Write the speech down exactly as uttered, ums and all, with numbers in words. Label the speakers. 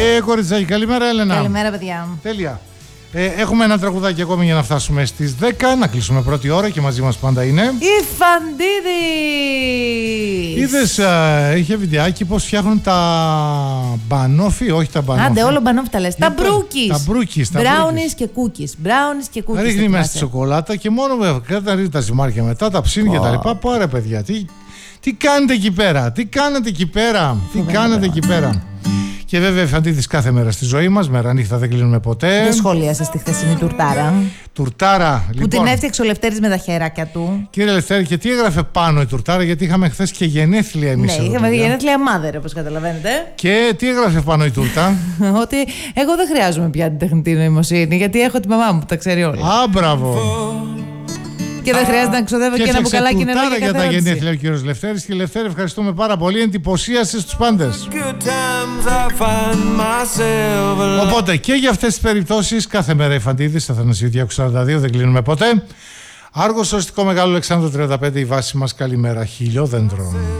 Speaker 1: Ε, κοριτσάκι, καλημέρα Έλενα.
Speaker 2: Καλημέρα παιδιά.
Speaker 1: Τέλεια. Ε, έχουμε ένα τραγουδάκι ακόμη για να φτάσουμε στις δέκα, να κλείσουμε πρώτη ώρα και μαζί μας πάντα είναι
Speaker 2: η Φαντίδης.
Speaker 1: Είδες, α, είχε βιντεάκι πως φτιάχνουν τα μπανόφι, όχι τα μπανόφι.
Speaker 2: Άντε, όλο μπανόφι τα λες. Τα μπρούκις.
Speaker 1: Τα μπρούκις.
Speaker 2: Μπράουνις και κούκις. Μπράουνις και κούκις.
Speaker 1: Ρίχνει μέσα στη σοκολάτα και μόνο βέβαια ρίχνει τα ζυμάρια μετά, τα ψήνει oh. και τα λοιπά. Πάρε παιδιά, τι, τι κάνετε εκεί πέρα, τι κάνετε εκεί πέρα, τι κάνετε εκεί πέρα. Και βέβαια η Φαντίδης κάθε μέρα στη ζωή μας, μέρα νύχτα δεν κλείνουμε ποτέ.
Speaker 2: Δεν σχολίασες τη χθεσινή τουρτάρα.
Speaker 1: Τουρτάρα,
Speaker 2: που
Speaker 1: λοιπόν.
Speaker 2: Την έφτιαξε ο Λευτέρης με τα χεράκια του.
Speaker 1: Κύριε Λευτέρη, και τι έγραφε πάνω η τουρτάρα, γιατί είχαμε χθες και γενέθλια εμείς.
Speaker 2: Ναι, είχαμε γενέθλια mother, όπως καταλαβαίνετε.
Speaker 1: Και τι έγραφε πάνω η τούρτα.
Speaker 2: Ότι εγώ δεν χρειάζομαι πια την τεχνητή νοημοσύνη, γιατί έχω τη μαμά μου που τα ξέρει όλα.
Speaker 1: Α, μπράβο.
Speaker 2: Και δεν χρειάζεται να ξοδεύω και, και ένα μπουκαλάκι νερό για
Speaker 1: για τα γενέθλια ο κύριος Λευτέρης. Και Λευτέρη, ευχαριστούμε πάρα πολύ. Εντυπωσίασες τους πάντες. Οπότε και για αυτές τις περιπτώσεις, κάθε μέρα η Φαντίδης, Αθανασίου διακόσια σαράντα δύο, δεν κλείνουμε ποτέ. Άργος Οριστικό Μεγάλο Αλεξάνδρου τριάντα πέντε, η βάση μας. Καλημέρα, χιλιόδεντρων.